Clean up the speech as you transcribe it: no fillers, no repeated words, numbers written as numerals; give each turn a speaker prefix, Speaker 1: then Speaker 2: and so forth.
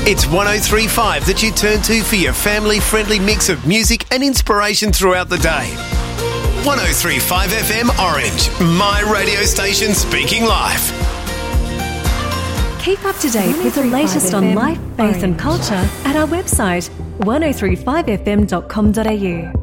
Speaker 1: It's 103.5 that you turn to for your family-friendly mix of music and inspiration throughout the day. 103.5 FM Orange, my radio station speaking life.
Speaker 2: Keep up to date with the latest on life, faith and culture at our website 1035fm.com.au.